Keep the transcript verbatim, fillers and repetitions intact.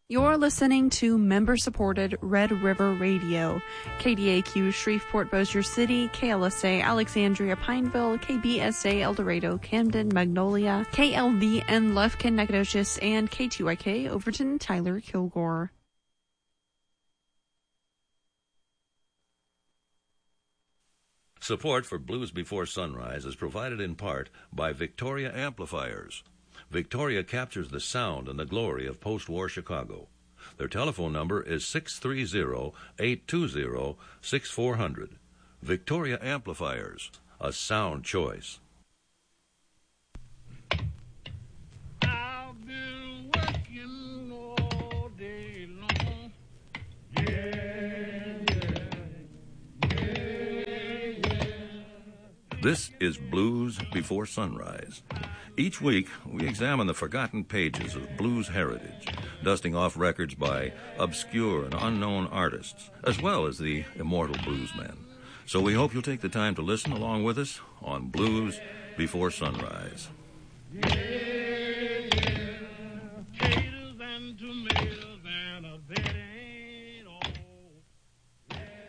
You're listening to member-supported Red River Radio, K D A Q Shreveport Bossier City, K L S A Alexandria Pineville, K B S A El Dorado Camden Magnolia, K L V N Lufkin Nacogdoches, and K T Y K Overton Tyler Kilgore. Support for Blues Before Sunrise is provided in part by Victoria Amplifiers. Victoria captures the sound and the glory of post-war Chicago. Their telephone number is six three zero, eight two zero, six four zero zero. Victoria Amplifiers, a sound choice. I've been working all day long. Yeah, yeah, yeah, yeah. This is Blues Before Sunrise. Each week, we examine the forgotten pages of blues heritage, dusting off records by obscure and unknown artists, as well as the immortal bluesmen. So we hope you'll take the time to listen along with us on Blues Before Sunrise. Yeah, yeah. Taters and tomatoes